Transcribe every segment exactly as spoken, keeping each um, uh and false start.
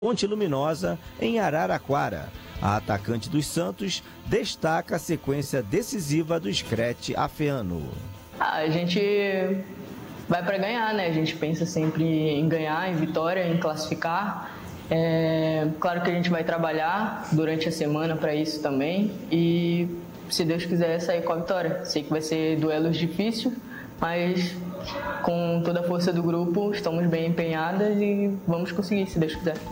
Ponte Luminosa, em Araraquara. A atacante dos Santos destaca a sequência decisiva do Screte Afeano. Ah, a gente vai para ganhar, né? A gente pensa sempre em ganhar, em vitória, em classificar. É, claro que a gente vai trabalhar durante a semana para isso também e, se Deus quiser, sair com a vitória. Sei que vai ser duelos difíceis, mas com toda a força do grupo estamos bem empenhadas e vamos conseguir, se Deus quiser.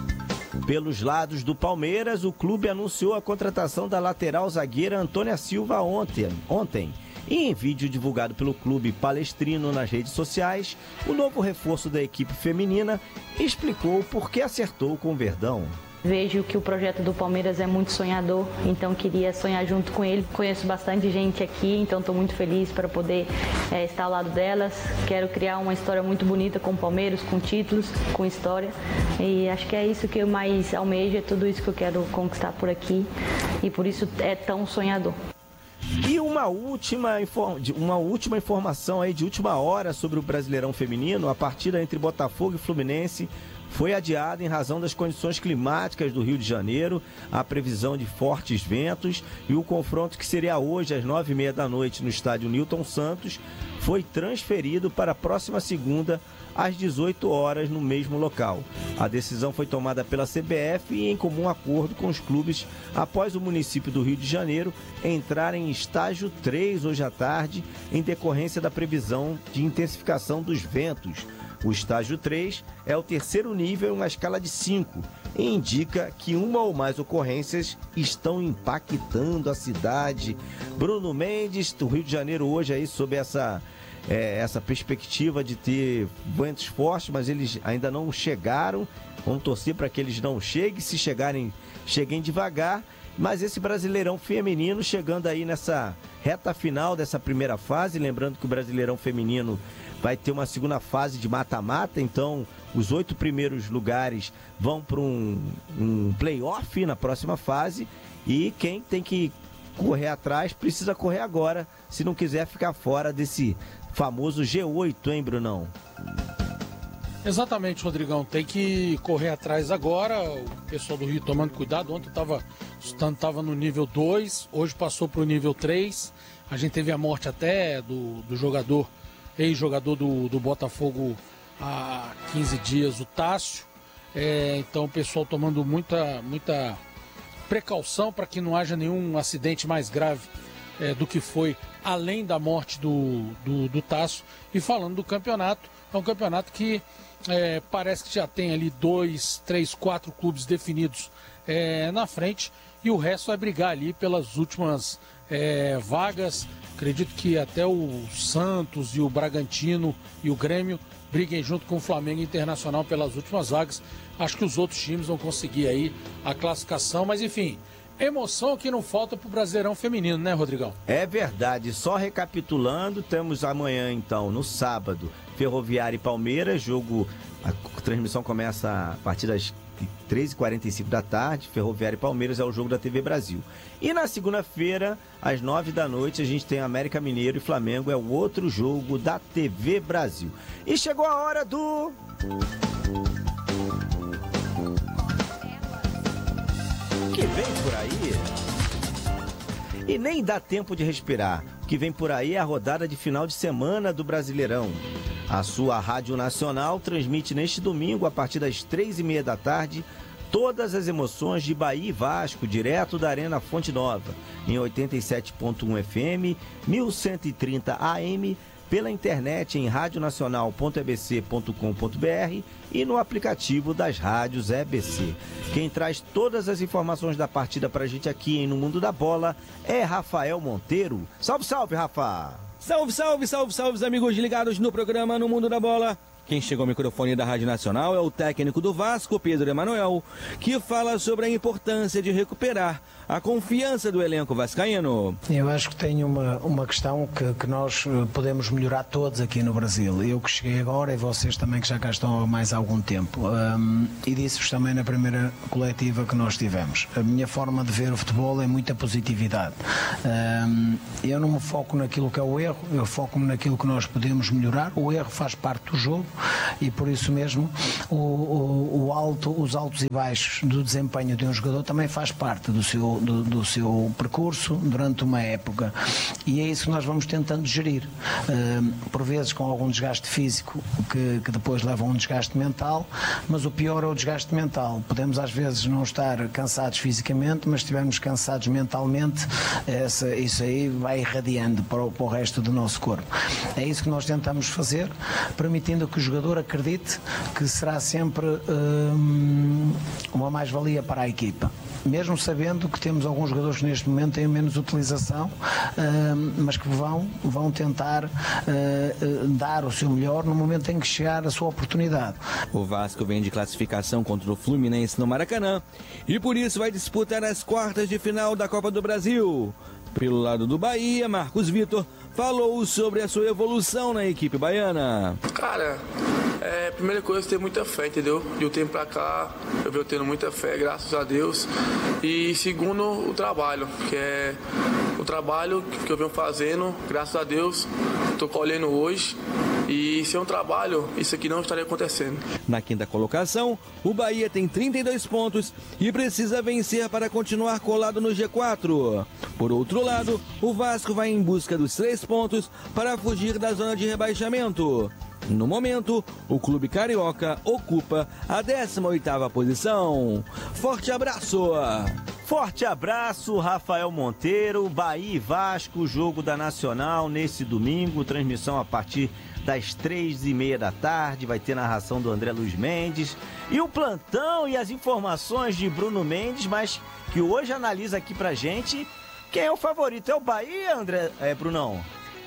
Pelos lados do Palmeiras, o clube anunciou a contratação da lateral zagueira Antônia Silva ontem. ontem. E em vídeo divulgado pelo clube palestrino nas redes sociais, o novo reforço da equipe feminina explicou por que acertou com o Verdão. Vejo que o projeto do Palmeiras é muito sonhador, então queria sonhar junto com ele. Conheço bastante gente aqui, então estou muito feliz para poder é, estar ao lado delas. Quero criar uma história muito bonita com o Palmeiras, com títulos, com história. E acho que é isso que eu mais almejo, é tudo isso que eu quero conquistar por aqui. E por isso é tão sonhador. E uma última, uma última informação aí de última hora sobre o Brasileirão Feminino. A partida entre Botafogo e Fluminense foi adiada em razão das condições climáticas do Rio de Janeiro, a previsão de fortes ventos e o confronto que seria hoje às nove e meia da noite no estádio Newton Santos foi transferido para a próxima segunda às dezoito horas no mesmo local. A decisão foi tomada pela C B F e em comum acordo com os clubes após o município do Rio de Janeiro entrar em estágio três hoje à tarde em decorrência da previsão de intensificação dos ventos. O estágio três é o terceiro nível em uma escala de cinco e indica que uma ou mais ocorrências estão impactando a cidade. Bruno Mendes, do Rio de Janeiro, hoje aí sob essa, é, essa perspectiva de ter ventos fortes, mas eles ainda não chegaram. Vamos torcer para que eles não cheguem, se chegarem, cheguem devagar. Mas esse Brasileirão Feminino chegando aí nessa reta final dessa primeira fase, lembrando que o Brasileirão Feminino vai ter uma segunda fase de mata-mata, então os oito primeiros lugares vão para um, um play-off na próxima fase e quem tem que correr atrás precisa correr agora, se não quiser ficar fora desse famoso G oito, hein, Brunão? Exatamente, Rodrigão, tem que correr atrás agora, o pessoal do Rio tomando cuidado. Ontem estava estava no nível dois, hoje passou para o nível três, a gente teve a morte até do, do jogador, ex-jogador do, do Botafogo há quinze dias, o Tássio, é, então o pessoal tomando muita, muita precaução para que não haja nenhum acidente mais grave é, do que foi, além da morte do, do, do Tássio. E falando do campeonato, é um campeonato que é, parece que já tem ali dois, três, quatro clubes definidos é, na frente e o resto vai brigar ali pelas últimas é, vagas. Acredito que até o Santos e o Bragantino e o Grêmio briguem junto com o Flamengo Internacional pelas últimas vagas. Acho que os outros times vão conseguir aí a classificação, mas enfim, emoção que não falta para o Brasileirão Feminino, né, Rodrigão? É verdade. Só recapitulando, temos amanhã, então, no sábado, Ferroviária e Palmeiras, jogo, a transmissão começa a partir das treze e quarenta e cinco da tarde, Ferroviária e Palmeiras é o jogo da T V Brasil. E na segunda-feira, às nove da noite, a gente tem América Mineiro e Flamengo, é o outro jogo da T V Brasil. E chegou a hora do... que vem por aí? E nem dá tempo de respirar. O que vem por aí é a rodada de final de semana do Brasileirão. A sua Rádio Nacional transmite neste domingo, a partir das três e meia da tarde, todas as emoções de Bahia e Vasco, direto da Arena Fonte Nova, em oitenta e sete ponto um F M, mil cento e trinta A M, pela internet em rádio nacional ponto e b c ponto com ponto b r e no aplicativo das rádios E B C. Quem traz todas as informações da partida pra gente aqui em No Mundo da Bola é Rafael Monteiro. Salve, salve, Rafa! Salve, salve, salve, salve, amigos ligados no programa No Mundo da Bola. Quem chegou ao microfone da Rádio Nacional é o técnico do Vasco, Pedro Emanuel, que fala sobre a importância de recuperar a confiança do elenco vascaíno. Eu acho que tem uma, uma questão que, que nós podemos melhorar todos aqui no Brasil. Eu que cheguei agora e vocês também que já cá estão há mais algum tempo. Um, e disse-vos também na primeira coletiva que nós tivemos. A minha forma de ver o futebol é muita positividade. Um, eu não me foco naquilo que é o erro, eu foco-me naquilo que nós podemos melhorar. O erro faz parte do jogo. e por isso mesmo o, o, o alto, os altos e baixos do desempenho de um jogador também faz parte do seu, do, do seu percurso durante uma época, e é isso que nós vamos tentando gerir, uh, por vezes com algum desgaste físico que, que depois leva a um desgaste mental, mas o pior é o desgaste mental. Podemos às vezes não estar cansados fisicamente, mas se estivermos cansados mentalmente, essa, isso aí vai irradiando para o, para o resto do nosso corpo. É isso que nós tentamos fazer, permitindo que o jogador acredite que será sempre hum, uma mais-valia para a equipa, mesmo sabendo que temos alguns jogadores que neste momento têm menos utilização, hum, mas que vão, vão tentar hum, dar o seu melhor no momento em que chegar a sua oportunidade. O Vasco vem de classificação contra o Fluminense no Maracanã e por isso vai disputar as quartas de final da Copa do Brasil. Pelo lado do Bahia, Marcos Vitor falou sobre a sua evolução na equipe baiana. Cara, é, primeira coisa é ter muita fé, entendeu? De um tempo pra cá, eu venho tendo muita fé, graças a Deus. E segundo, o trabalho, que é o trabalho que eu venho fazendo, graças a Deus, tô colhendo hoje. E sem um trabalho, isso aqui não estaria acontecendo. Na quinta colocação, o Bahia tem trinta e dois pontos e precisa vencer para continuar colado no G quatro. Por outro lado, o Vasco vai em busca dos três pontos para fugir da zona de rebaixamento. No momento, o clube carioca ocupa a décima oitava posição. Forte abraço! Forte abraço, Rafael Monteiro. Bahia e Vasco, jogo da Nacional nesse domingo, transmissão a partir das três e meia da tarde, vai ter narração do André Luiz Mendes e o plantão e as informações de Bruno Mendes, mas que hoje analisa aqui pra gente quem é o favorito. É o Bahia, André, é, Brunão?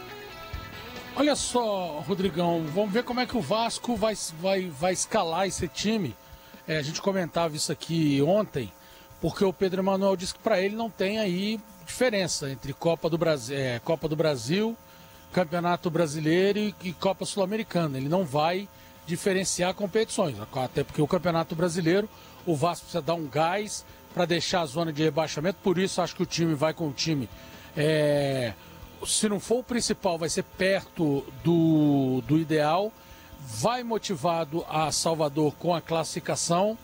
Olha só, Rodrigão, vamos ver como é que o Vasco vai, vai, vai escalar esse time. É, a gente comentava isso aqui ontem, porque o Pedro Emanuel disse que para ele não tem aí diferença entre Copa do Brasil, é, Copa do Brasil, Campeonato Brasileiro e, e Copa Sul-Americana. Ele não vai diferenciar competições, até porque o Campeonato Brasileiro, o Vasco precisa dar um gás para deixar a zona de rebaixamento, por isso acho que o time vai com o time, é, se não for o principal, vai ser perto do, do ideal, vai motivado a Salvador com a classificação,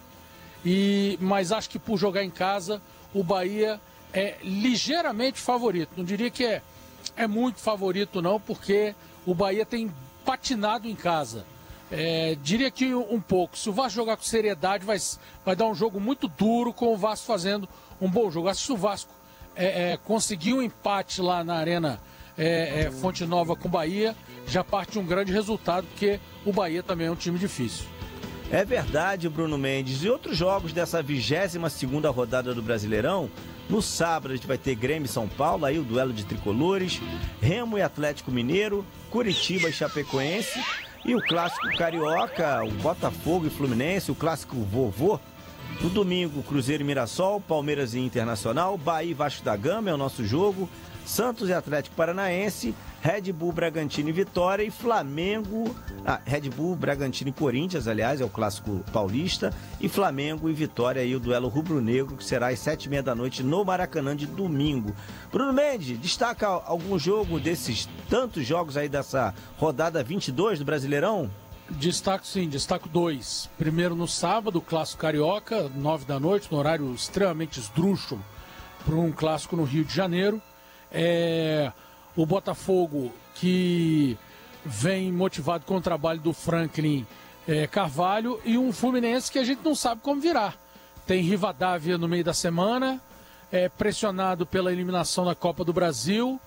e, mas acho que por jogar em casa, o Bahia é ligeiramente favorito, não diria que é É muito favorito não, porque o Bahia tem patinado em casa. É, diria que um pouco. Se o Vasco jogar com seriedade, vai, vai dar um jogo muito duro, com o Vasco fazendo um bom jogo. Acho que se o Vasco é, é, conseguir um empate lá na Arena é, é, Fonte Nova com o Bahia, já parte um grande resultado, porque o Bahia também é um time difícil. É verdade, Bruno Mendes. E outros jogos dessa vigésima segunda rodada do Brasileirão? No sábado a gente vai ter Grêmio e São Paulo, aí o duelo de tricolores, Remo e Atlético Mineiro, Curitiba e Chapecoense, e o clássico carioca, o Botafogo e Fluminense, o clássico vovô. No domingo, Cruzeiro e Mirassol, Palmeiras e Internacional, Bahia e Vasco da Gama é o nosso jogo, Santos e Atlético Paranaense, Red Bull, Bragantino e Vitória, e Flamengo, ah, Red Bull, Bragantino e Corinthians, aliás, é o clássico paulista, e Flamengo e Vitória, aí o duelo rubro-negro, que será às sete e meia da noite no Maracanã de domingo. Bruno Mendes, destaca algum jogo desses tantos jogos aí dessa rodada vinte e dois do Brasileirão? Destaco sim, destaco dois. Primeiro no sábado, o clássico carioca, nove da noite, no horário extremamente esdrúxulo para um clássico no Rio de Janeiro. É... O Botafogo, que vem motivado com o trabalho do Franklin é, Carvalho, e um Fluminense que a gente não sabe como virá. Tem Rivadavia no meio da semana, é, pressionado pela eliminação da Copa do Brasil,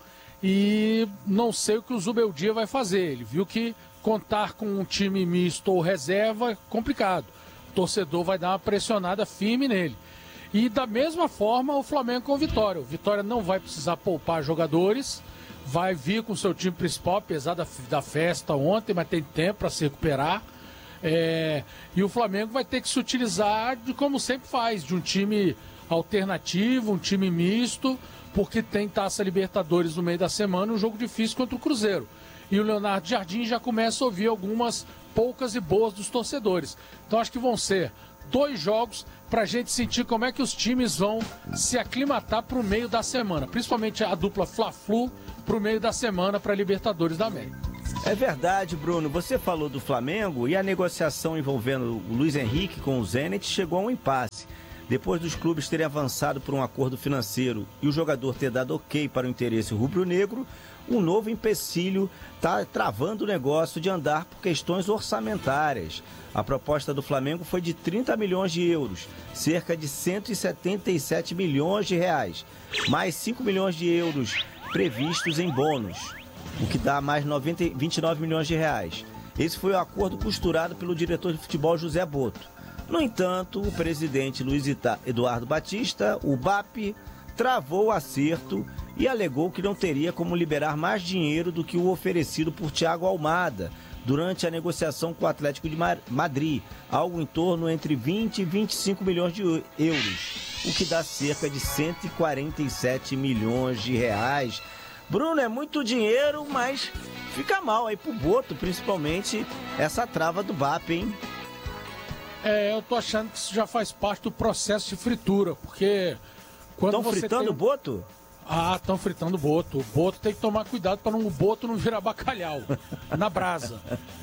e não sei o que o Zubeldia vai fazer. Ele viu que contar com um time misto ou reserva é complicado. O torcedor vai dar uma pressionada firme nele. E da mesma forma o Flamengo com o Vitória. O Vitória não vai precisar poupar jogadores, vai vir com o seu time principal, apesar da, da festa ontem, mas tem tempo para se recuperar. É, e o Flamengo vai ter que se utilizar de como sempre faz, de um time alternativo, um time misto, porque tem Taça Libertadores no meio da semana, um jogo difícil contra o Cruzeiro. E o Leonardo Jardim já começa a ouvir algumas poucas e boas dos torcedores. Então acho que vão ser dois jogos para a gente sentir como é que os times vão se aclimatar para o meio da semana, principalmente a dupla Fla-Flu para o meio da semana para a Libertadores da América. É verdade, Bruno. Você falou do Flamengo e a negociação envolvendo o Luiz Henrique com o Zenit chegou a um impasse. Depois dos clubes terem avançado por um acordo financeiro e o jogador ter dado ok para o interesse rubro-negro, um novo empecilho está travando o negócio de andar por questões orçamentárias. A proposta do Flamengo foi de trinta milhões de euros, cerca de cento e setenta e sete milhões de reais, mais cinco milhões de euros previstos em bônus, o que dá mais noventa, vinte e nove milhões de reais. Esse foi o acordo costurado pelo diretor de futebol José Boto. No entanto, o presidente Luiz Eduardo Batista, o B A P, travou o acerto e alegou que não teria como liberar mais dinheiro do que o oferecido por Thiago Almada durante a negociação com o Atlético de Madrid, algo em torno entre vinte e vinte e cinco milhões de euros, o que dá cerca de cento e quarenta e sete milhões de reais. Bruno, é muito dinheiro, mas fica mal aí pro Boto, principalmente essa trava do B A P, hein? É, eu tô achando que isso já faz parte do processo de fritura, porque quando Estão você fritando tem... o Boto? Ah, estão fritando o Boto. O Boto tem que tomar cuidado para o Boto não virar bacalhau na brasa.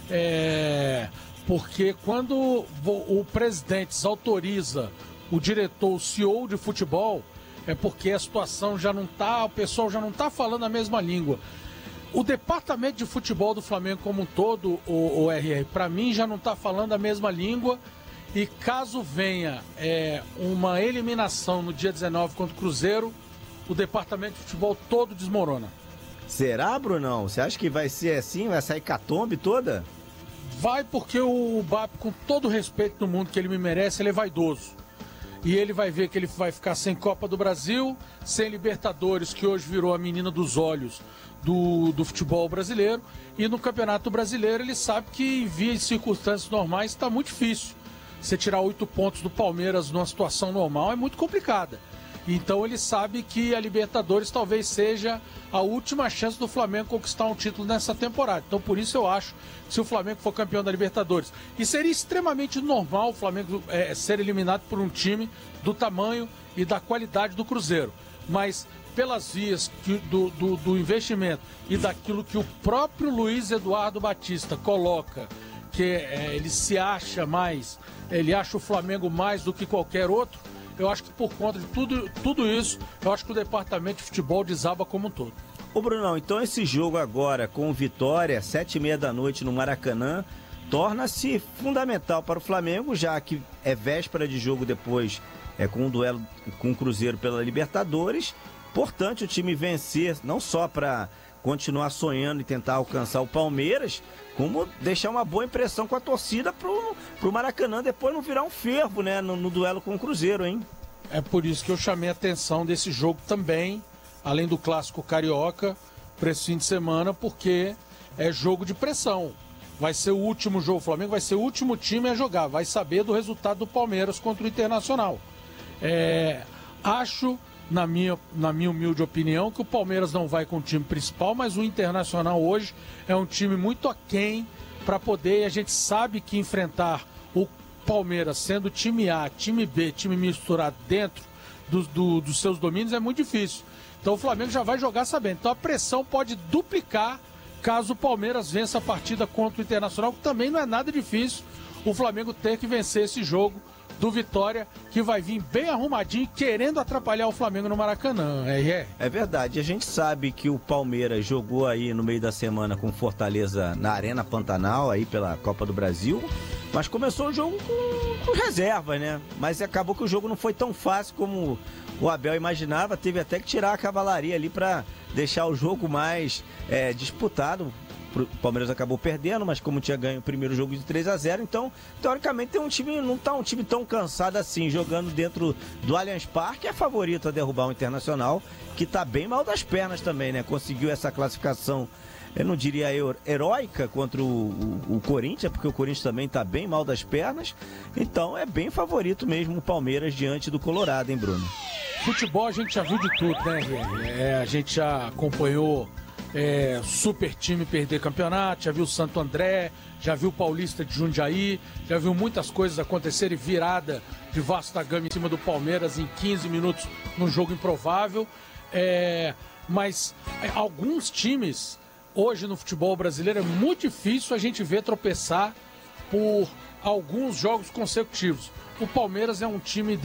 É, porque quando o, o presidente desautoriza o diretor, o C E O de futebol, é porque a situação já não tá, o pessoal já não tá falando a mesma língua. O departamento de futebol do Flamengo como um todo, o, o R R, para mim já não tá falando a mesma língua. E caso venha é, uma eliminação no dia dezenove contra o Cruzeiro, o departamento de futebol todo desmorona. Será, Brunão? Você acha que vai ser assim? Vai sair catombe toda? Vai, porque o B A P, com todo o respeito do mundo que ele me merece, ele é vaidoso. E ele vai ver que ele vai ficar sem Copa do Brasil, sem Libertadores, que hoje virou a menina dos olhos do, do futebol brasileiro. E no Campeonato Brasileiro ele sabe que em via de circunstâncias normais está muito difícil. Você tirar oito pontos do Palmeiras numa situação normal é muito complicada. Então ele sabe que a Libertadores talvez seja a última chance do Flamengo conquistar um título nessa temporada. Então por isso eu acho que se o Flamengo for campeão da Libertadores, e seria extremamente normal o Flamengo é, ser eliminado por um time do tamanho e da qualidade do Cruzeiro. Mas pelas vias que, do, do, do investimento e daquilo que o próprio Luiz Eduardo Batista coloca, que é, ele se acha mais, ele acha o Flamengo mais do que qualquer outro, eu acho que por conta de tudo, tudo isso, eu acho que o departamento de futebol desaba como um todo. Ô Brunão, então esse jogo agora com Vitória, sete e meia da noite no Maracanã, torna-se fundamental para o Flamengo, já que é véspera de jogo depois, é com um duelo com o Cruzeiro pela Libertadores. Importante o time vencer, não só para continuar sonhando e tentar alcançar o Palmeiras, como deixar uma boa impressão com a torcida pro, pro Maracanã depois não virar um fervo, né, no, no duelo com o Cruzeiro, hein? É por isso que eu chamei a atenção desse jogo também, além do clássico carioca, para esse fim de semana, porque é jogo de pressão. Vai ser o último jogo, o Flamengo vai ser o último time a jogar, vai saber do resultado do Palmeiras contra o Internacional. É, acho, na minha, na minha humilde opinião, que o Palmeiras não vai com o time principal, mas o Internacional hoje é um time muito aquém para poder, e a gente sabe que enfrentar o Palmeiras sendo time A, time B, time misturado dentro do, do, dos seus domínios é muito difícil. Então o Flamengo já vai jogar sabendo. Então a pressão pode duplicar caso o Palmeiras vença a partida contra o Internacional, que também não é nada difícil o Flamengo ter que vencer esse jogo do Vitória, que vai vir bem arrumadinho, querendo atrapalhar o Flamengo no Maracanã. É, é. é verdade, a gente sabe que o Palmeiras jogou aí no meio da semana com Fortaleza na Arena Pantanal, aí pela Copa do Brasil, mas começou o jogo com, com reservas, né? Mas acabou que o jogo não foi tão fácil como o Abel imaginava, teve até que tirar a cavalaria ali para deixar o jogo mais é, disputado. O Palmeiras acabou perdendo, mas como tinha ganho o primeiro jogo de três a zero, então, teoricamente, tem um time, não está um time tão cansado assim, jogando dentro do Allianz Parque, é favorito a derrubar o Internacional, que está bem mal das pernas também, né? Conseguiu essa classificação, eu não diria heróica contra o, o, o Corinthians, porque o Corinthians também está bem mal das pernas, então é bem favorito mesmo o Palmeiras diante do Colorado, hein, Bruno? Futebol a gente já viu de tudo, né, é, a gente já acompanhou É, super time perder campeonato, já viu o Santo André, já viu o Paulista de Jundiaí, já viu muitas coisas acontecerem, virada de Vasco da Gama em cima do Palmeiras em quinze minutos num jogo improvável, é, mas é, alguns times hoje no futebol brasileiro é muito difícil a gente ver tropeçar por alguns jogos consecutivos. O Palmeiras é um time